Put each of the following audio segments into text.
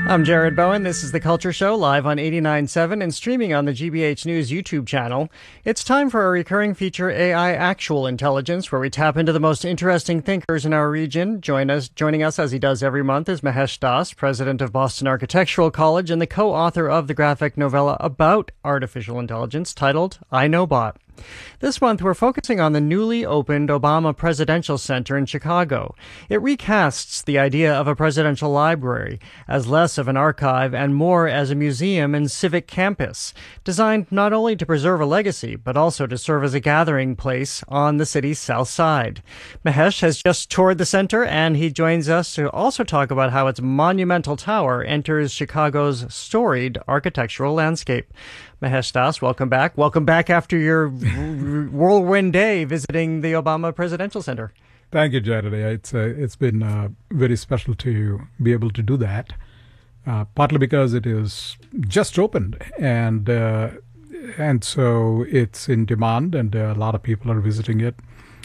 I'm Jared Bowen. This is The Culture Show, live on 89.7 and streaming on the GBH News YouTube channel. It's time for a recurring feature, AI Actual Intelligence, where we tap into the most interesting thinkers in our region. Joining us, as he does every month, is Mahesh Das, president of Boston Architectural College and the co-author of the graphic novella about artificial intelligence titled I Know Bot. This month, we're focusing on the newly opened Obama Presidential Center in Chicago. It recasts the idea of a presidential library as less of an archive and more as a museum and civic campus, designed not only to preserve a legacy, but also to serve as a gathering place on the city's south side. Mahesh has just toured the center, and he joins us to also talk about how its monumental tower enters Chicago's storied architectural landscape. Mahesh Das, welcome back. Welcome back after your whirlwind day visiting the Obama Presidential Center. Thank you, Jared. It's been very special to be able to do that, partly because it is just opened, and so it's in demand, and a lot of people are visiting it.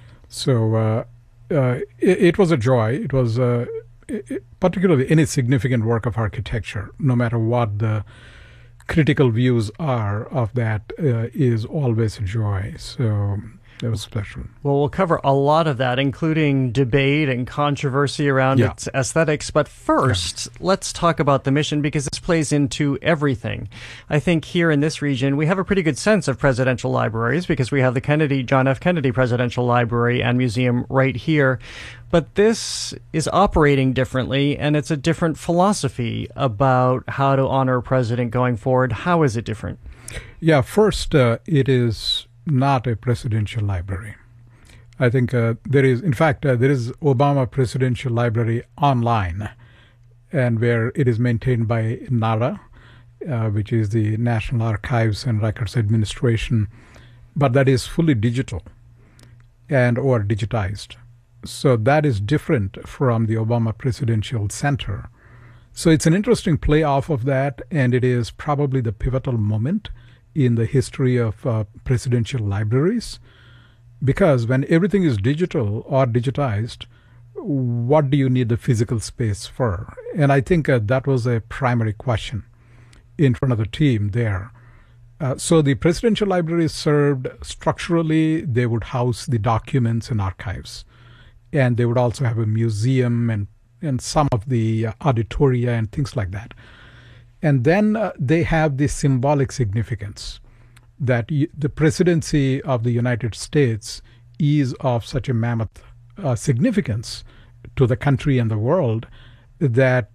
So it was a joy. It was particularly any significant work of architecture, no matter what the critical views are of that, is always a joy. So it was special. Well, we'll cover a lot of that, including debate and controversy around its aesthetics. But first, let's talk about the mission, because this plays into everything. I think here in this region, we have a pretty good sense of presidential libraries because we have the John F. Kennedy Presidential Library and Museum right here. But this is operating differently, and it's a different philosophy about how to honor a president going forward. How is it different? Yeah, first, it is not a presidential library. I think there is Obama Presidential Library online, and where it is maintained by NARA, which is the National Archives and Records Administration, but that is fully digital or digitized. So that is different from the Obama Presidential Center. So it's an interesting play off of that, and it is probably the pivotal moment in the history of presidential libraries, because when everything is digital or digitized, what do you need the physical space for? And I think that was a primary question in front of the team there. So the presidential libraries served structurally, they would house the documents and archives. And they would also have a museum and some of the auditoria and things like that. And then they have this symbolic significance that the presidency of the United States is of such a mammoth significance to the country and the world that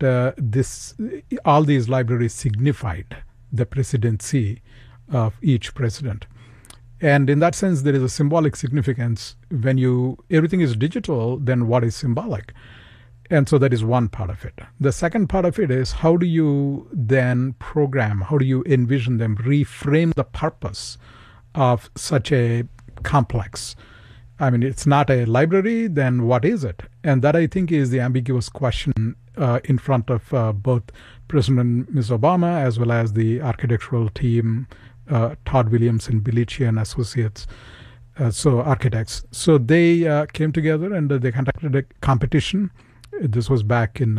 all these libraries signified the presidency of each president. And in that sense, there is a symbolic significance. When everything is digital, then what is symbolic? And so that is one part of it. The second part of it is, how do you then program, how do you envision them, reframe the purpose of such a complex? I mean, it's not a library, then what is it? And that, I think, is the ambiguous question in front of both President Ms. Obama as well as the architectural team, Todd Williams and Bellici and Associates, architects. So they came together and they conducted a competition. This was back in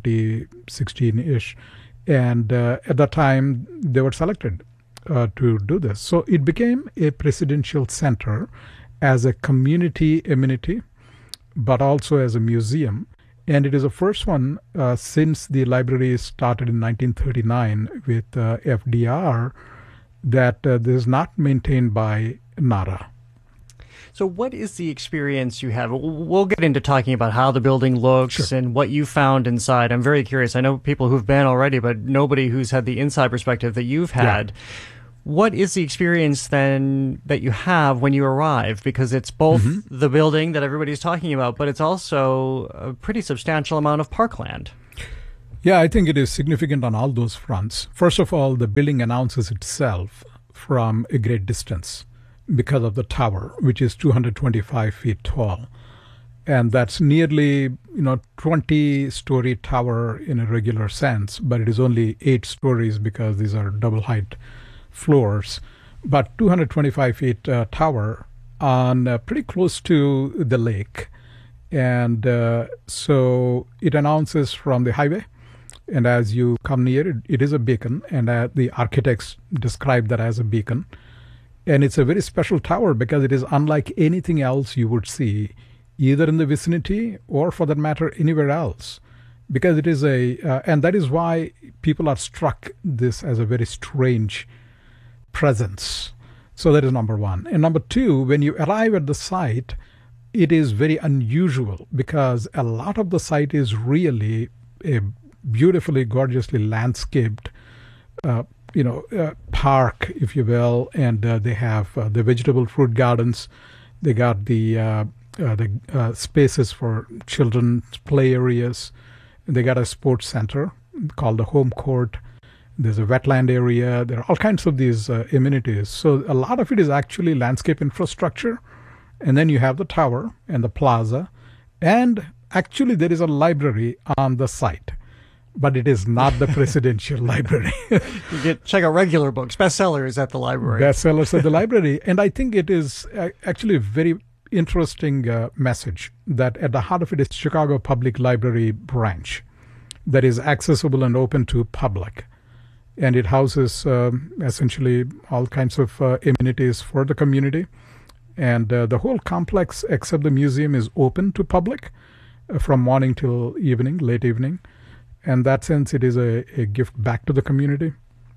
2016-ish. And at that time, they were selected to do this. So it became a presidential center as a community amenity, but also as a museum. And it is the first one since the library started in 1939 with FDR that this is not maintained by NARA. So what is the experience you have? We'll get into talking about how the building looks and what you found inside. I'm very curious. I know people who've been already, but nobody who's had the inside perspective that you've had. Yeah. What is the experience then that you have when you arrive? Because it's both the building that everybody's talking about, but it's also a pretty substantial amount of parkland. Yeah, I think it is significant on all those fronts. First of all, the building announces itself from a great distance because of the tower, which is 225 feet tall. And that's nearly, 20-story tower in a regular sense, but it is only 8 stories because these are double height floors. But 225 feet tower on pretty close to the lake. And so it announces from the highway. And as you come near it, it is a beacon, and the architects describe that as a beacon. And it's a very special tower because it is unlike anything else you would see, either in the vicinity or, for that matter, anywhere else. Because it is and that is why people are struck this as a very strange presence. So that is number one. And number two, when you arrive at the site, it is very unusual because a lot of the site is really a beautifully, gorgeously landscaped, park, if you will, and they have the vegetable fruit gardens. They got the spaces for children's play areas. They got a sports center called the home court. There's a wetland area. There are all kinds of these amenities. So a lot of it is actually landscape infrastructure. And then you have the tower and the plaza. And actually there is a library on the site. But it is not the presidential library. You check out regular books, bestsellers at the library. Bestsellers at the library. And I think it is actually a very interesting message that at the heart of it is Chicago Public Library branch that is accessible and open to public. And it houses essentially all kinds of amenities for the community. And the whole complex, except the museum, is open to public from morning till evening, late evening. In that sense, it is a gift back to the community.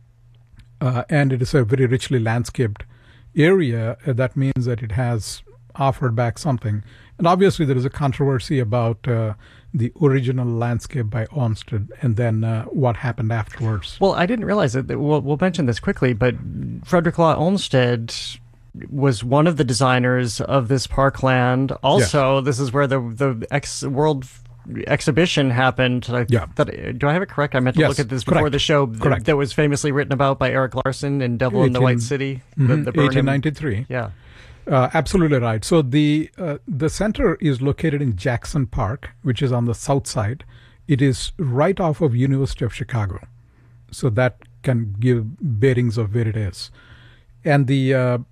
And it is a very richly landscaped area. That means that it has offered back something. And obviously, there is a controversy about the original landscape by Olmsted and then what happened afterwards. Well, I didn't realize it. We'll mention this quickly, but Frederick Law Olmsted was one of the designers of this parkland. Also, yes. This is where the World exhibition happened. Do I have it correct? I meant to look at this before the show. That was famously written about by Eric Larson in Devil in the White City. The 1893. Yeah. Absolutely right. So the center is located in Jackson Park, which is on the south side. It is right off of University of Chicago. So that can give bearings of where it is. And the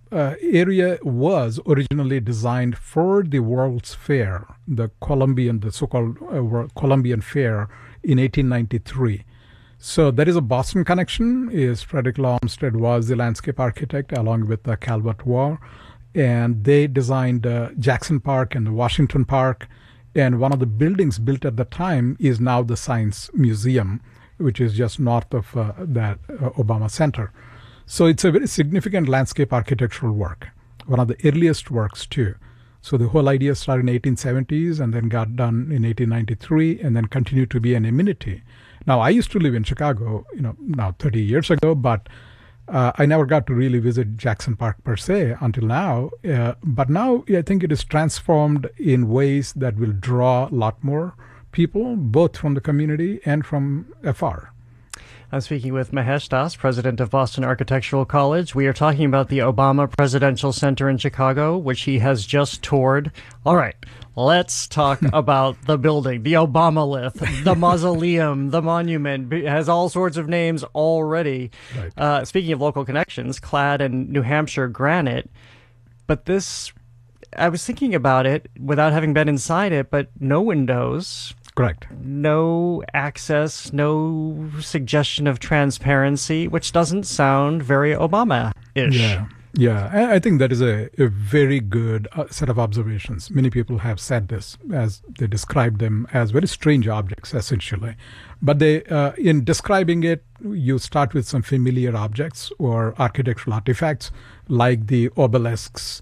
area was originally designed for the World's Fair, the so-called Columbian Fair in 1893. So there is a Boston connection. Frederick Law Olmsted was the landscape architect along with Calvert Waugh. And they designed Jackson Park and the Washington Park. And one of the buildings built at the time is now the Science Museum, which is just north of that Obama Center. So it's a very significant landscape architectural work, one of the earliest works too. So the whole idea started in 1870s and then got done in 1893 and then continued to be an amenity. Now, I used to live in Chicago, now 30 years ago, but I never got to really visit Jackson Park per se until now. But now I think it is transformed in ways that will draw a lot more people, both from the community and from afar. I'm speaking with Mahesh Das, president of Boston Architectural College. We are talking about the Obama Presidential Center in Chicago, which he has just toured. All right, let's talk about the building, the Obamalith, the mausoleum, the monument. It has all sorts of names already. Right. Speaking of local connections, clad in New Hampshire granite. But this, I was thinking about it without having been inside it, but no windows. Correct. No access, no suggestion of transparency, which doesn't sound very Obama-ish. Yeah. I think that is a very good set of observations. Many people have said this as they describe them as very strange objects, essentially. But they, in describing it, you start with some familiar objects or architectural artifacts like the obelisks,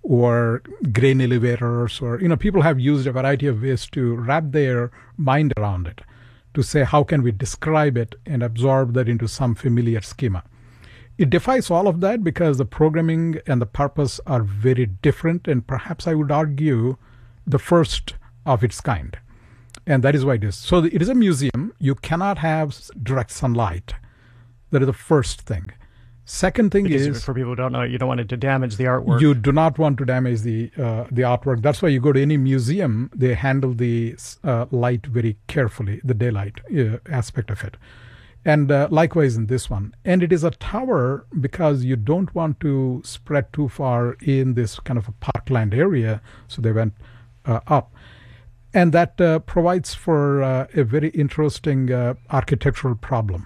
or grain elevators, or people have used a variety of ways to wrap their mind around it, to say how can we describe it and absorb that into some familiar schema. It defies all of that because the programming and the purpose are very different, and perhaps I would argue the first of its kind. And that is why it is. So it is a museum. You cannot have direct sunlight. That is the first thing. Second thing is, for people who don't know, you don't want it to damage the artwork. You do not want to damage the artwork. That's why you go to any museum, they handle the light very carefully, the daylight aspect of it. And likewise in this one. And it is a tower because you don't want to spread too far in this kind of a parkland area. So they went up. And that provides for a very interesting architectural problem.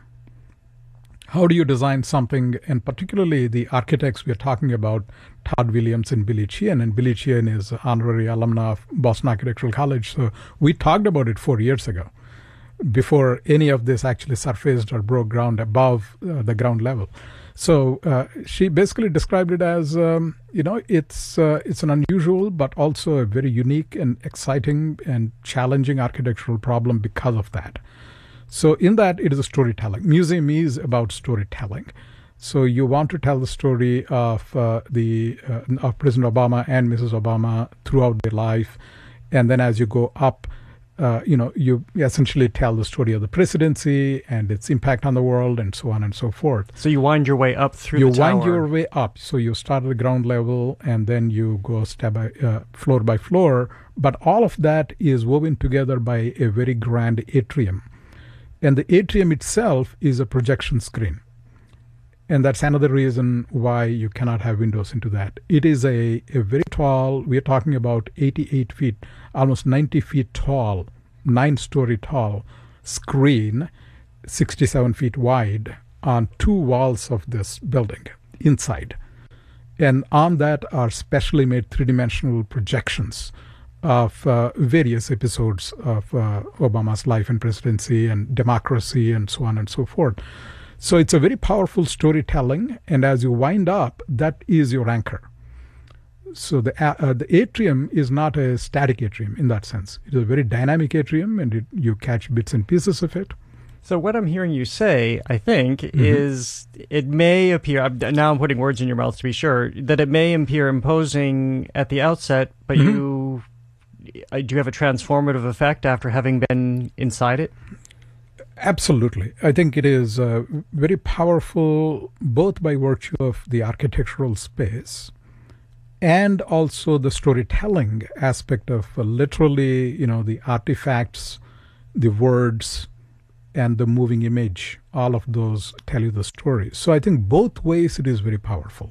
How do you design something, and particularly the architects we are talking about, Todd Williams and Billy Chien, and Billy Chien is honorary alumna of Boston Architectural College, so we talked about it 4 years ago, before any of this actually surfaced or broke ground above the ground level. So she basically described it as, it's an unusual but also a very unique and exciting and challenging architectural problem because of that. So in that, it is a storytelling. Museum is about storytelling. So you want to tell the story of of President Obama and Mrs. Obama throughout their life, and then as you go up, you essentially tell the story of the presidency and its impact on the world and so on and so forth. So you wind your way up through the tower. You wind your way up. So you start at the ground level and then you go floor by floor. But all of that is woven together by a very grand atrium. And the atrium itself is a projection screen. And that's another reason why you cannot have windows into that. It is a very tall, we're talking about 88 feet, almost 90 feet tall, 9-story tall screen, 67 feet wide on 2 walls of this building inside. And on that are specially made 3-dimensional projections of various episodes of Obama's life and presidency and democracy and so on and so forth. So it's a very powerful storytelling, and as you wind up, that is your anchor. So the atrium is not a static atrium in that sense. It is a very dynamic atrium, and you catch bits and pieces of it. So what I'm hearing you say, I think, is it may appear, now I'm putting words in your mouth to be sure, that it may appear imposing at the outset, but do you have a transformative effect after having been inside it? Absolutely. I think it is very powerful both by virtue of the architectural space and also the storytelling aspect of literally, the artifacts, the words, and the moving image. All of those tell you the story. So I think both ways it is very powerful.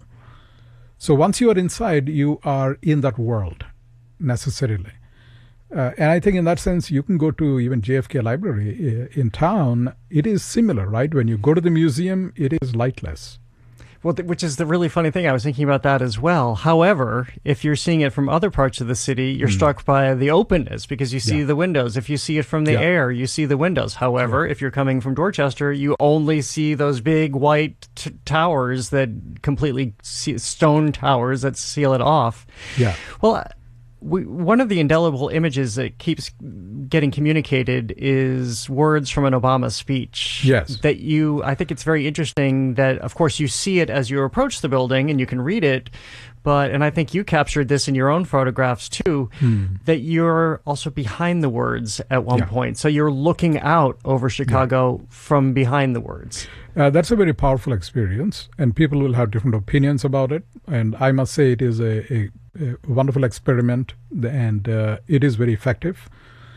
So once you are inside, you are in that world necessarily. And I think in that sense, you can go to even JFK Library in town. It is similar, right? When you go to the museum, it is lightless. Well, which is the really funny thing. I was thinking about that as well. However, if you're seeing it from other parts of the city, you're struck by the openness because you see the windows. If you see it from the air, you see the windows. However, if you're coming from Dorchester, you only see those big white towers that completely stone towers that seal it off. Yeah. Well, one of the indelible images that keeps getting communicated is words from an Obama speech. Yes. That I think it's very interesting that, of course, you see it as you approach the building and you can read it, and I think you captured this in your own photographs too, that you're also behind the words at one point. So you're looking out over Chicago from behind the words. That's a very powerful experience, and people will have different opinions about it. And I must say it is a wonderful experiment, and it is very effective.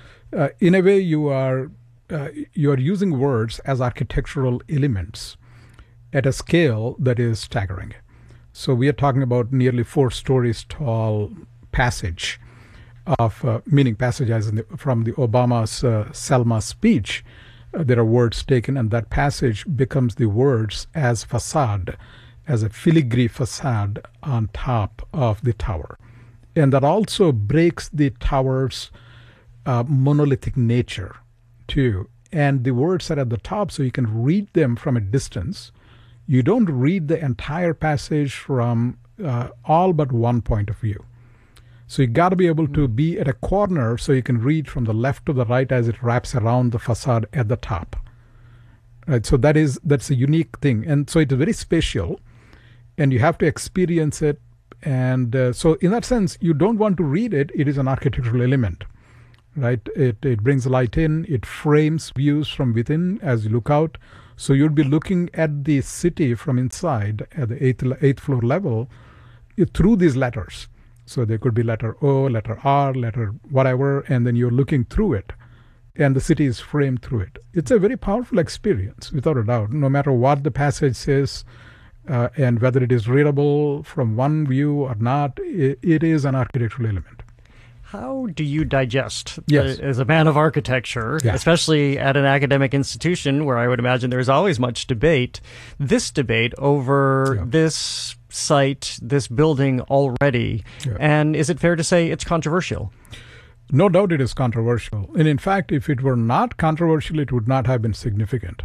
In a way, you are using words as architectural elements at a scale that is staggering. So we are talking about nearly 4 stories tall passage of meaning passage as from the Obama's Selma speech. There are words taken, and that passage becomes the words as facade, as a filigree facade on top of the tower. And that also breaks the tower's monolithic nature too. And the words are at the top, so you can read them from a distance. You don't read the entire passage from all but one point of view. So you got to be able to be at a corner so you can read from the left to the right as it wraps around the facade at the top. Right, so that's a unique thing. And so it's very spatial, and you have to experience it. And so in that sense, you don't want to read it. It is an architectural element, right? It brings light in. It frames views from within as you look out. So you'd be looking at the city from inside at the eighth floor level through these letters. So there could be letter O, letter R, letter whatever, and then you're looking through it, and the city is framed through it. It's a very powerful experience, without a doubt, no matter what the passage says, and whether it is readable from one view or not, it is an architectural element. How do you digest, Yes. as a man of architecture, Yeah. especially at an academic institution where I would imagine there's always much debate, this debate over this site, this building already? Yeah. And is it fair to say it's controversial? No doubt it is controversial. And in fact, if it were not controversial, it would not have been significant.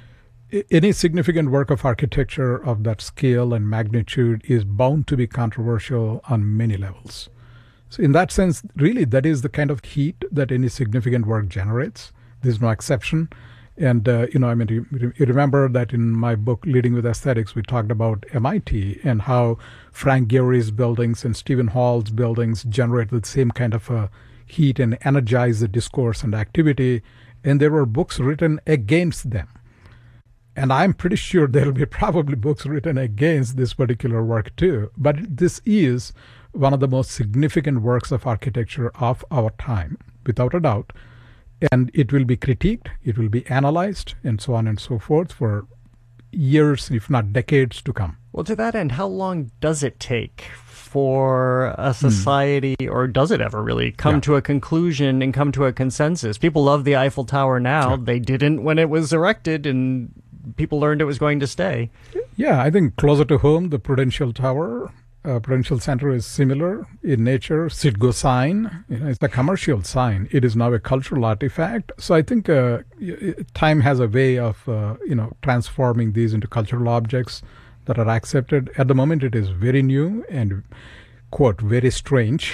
Any significant work of architecture of that scale and magnitude is bound to be controversial on many levels. So in that sense, really, that is the kind of heat that any significant work generates. There's no exception. And, you remember that in my book, Leading with Aesthetics, we talked about MIT and how Frank Gehry's buildings and Stephen Hall's buildings generate the same kind of heat and energize the discourse and activity. And there were books written against them. And I'm pretty sure there will be probably books written against this particular work too. But this is one of the most significant works of architecture of our time, without a doubt. And it will be critiqued, it will be analyzed, and so on and so forth for years, if not decades to come. Well, to that end, how long does it take for a society, or does it ever really come to a conclusion and come to a consensus? People love the Eiffel Tower now. They didn't when it was erected, and people learned it was going to stay. Yeah, I think closer to home, the Prudential Tower, Prudential Center is similar in nature. Citgo sign, it's a commercial sign. It is now a cultural artifact. So I think time has a way of, transforming these into cultural objects that are accepted. At the moment, it is very new and, quote, very strange,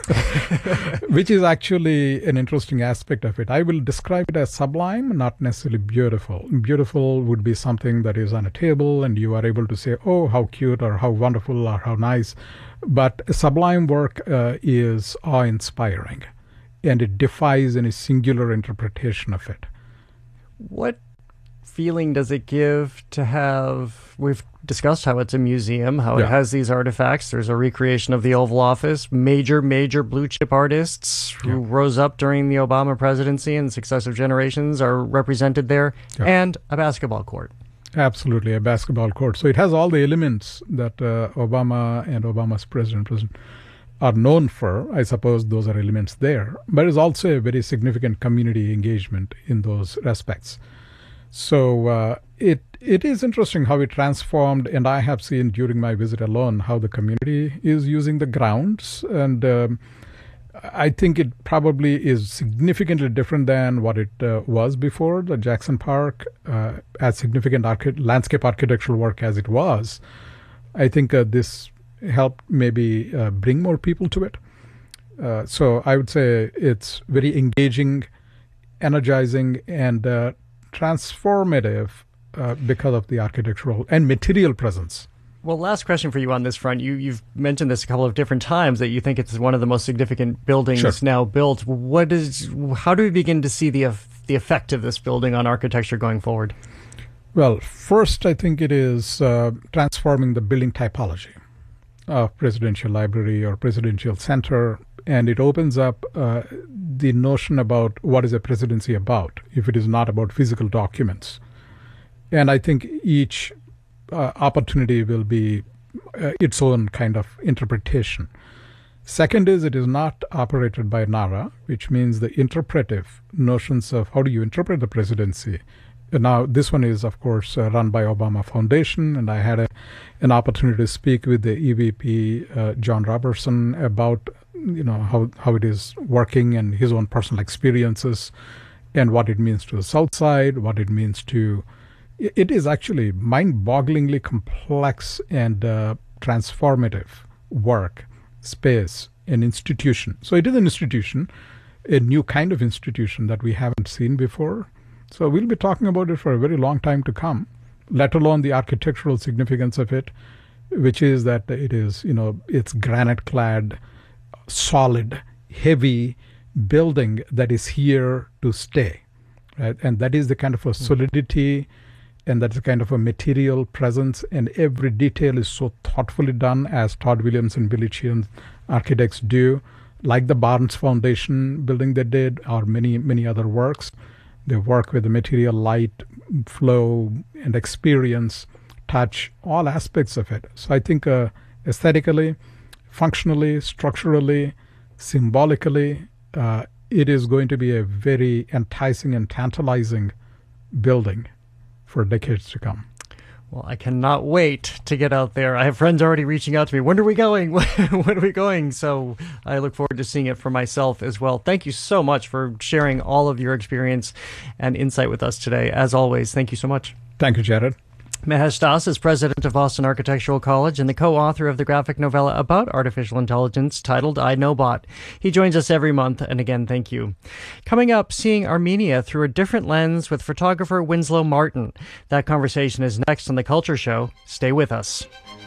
which is actually an interesting aspect of it. I will describe it as sublime, not necessarily beautiful. Beautiful would be something that is on a table and you are able to say, oh, how cute or how wonderful or how nice. But sublime work is awe-inspiring, and it defies any singular interpretation of it. What feeling does it give to have, we've discussed how it's a museum, how it has these artifacts. There's a recreation of the Oval Office, major blue chip artists who rose up during the Obama presidency and successive generations are represented there, and a basketball court. Absolutely, a basketball court. So it has all the elements that Obama and Obama's president are known for. I suppose those are elements there. But it's also a very significant community engagement in those respects. So it is interesting how it transformed, and I have seen during my visit alone how the community is using the grounds, and I think it probably is significantly different than what it was before. The Jackson Park, as significant landscape architectural work as it was, I think this helped maybe bring more people to it. So I would say it's very engaging, energizing, and transformative because of the architectural and material presence. Well, last question for you on this front. You've mentioned this a couple of different times that you think it's one of the most significant buildings now built. How do we begin to see the effect of this building on architecture going forward? Well, first, I think it is transforming the building typology of Presidential Library or Presidential Center, and it opens up the notion about what is a presidency about, if it is not about physical documents. And I think each opportunity will be its own kind of interpretation. Second is it is not operated by NARA, which means the interpretive notions of how do you interpret the presidency. Now, this one is, of course, run by Obama Foundation, and I had an opportunity to speak with the EVP, John Robertson, about how it is working and his own personal experiences and what it means to the South Side, what it means to... It is actually mind-bogglingly complex and transformative work, space, an institution. So it is an institution, a new kind of institution that we haven't seen before. So we'll be talking about it for a very long time to come, let alone the architectural significance of it, which is that it is, it's granite-clad, solid, heavy building that is here to stay, right? And that is the kind of a solidity, and that's a kind of a material presence, and every detail is so thoughtfully done, as Todd Williams and Billy Sheehan architects do, like the Barnes Foundation building they did, or many other works. They work with the material, light, flow, and experience, touch, all aspects of it. So I think aesthetically, functionally, structurally, Symbolically, it is going to be a very enticing and tantalizing building for decades to come. Well, I cannot wait to get out there. I have friends already reaching out to me. When are we going? When are we going? So I look forward to seeing it for myself as well. Thank you so much for sharing all of your experience and insight with us today. As always, thank you so much. Thank you, Jared. Mahesh Das is president of Boston Architectural College and the co-author of the graphic novella about artificial intelligence titled I, Nobot. He joins us every month, and again, thank you. Coming up, seeing Armenia through a different lens with photographer Winslow Martin. That conversation is next on The Culture Show. Stay with us.